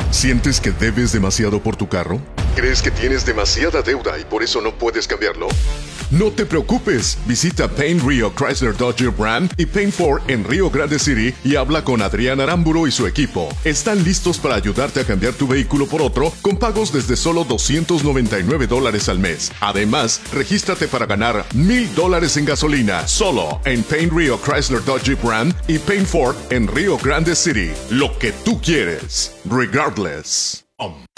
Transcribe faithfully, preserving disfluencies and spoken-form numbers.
¿Sientes que debes demasiado por tu carro? ¿Crees que tienes demasiada deuda y por eso no puedes cambiarlo? No te preocupes, visita Paint Rio Chrysler Dodge Brand y Paint Ford en Rio Grande City y habla con Adrián Aramburu y su equipo. Están listos para ayudarte a cambiar tu vehículo por otro con pagos desde solo doscientos noventa y nueve dólares al mes. Además, regístrate para ganar mil dólares en gasolina solo en Paint Rio Chrysler Dodge Brand y Paint Ford en Rio Grande City. Lo que tú quieres, regardless. Um.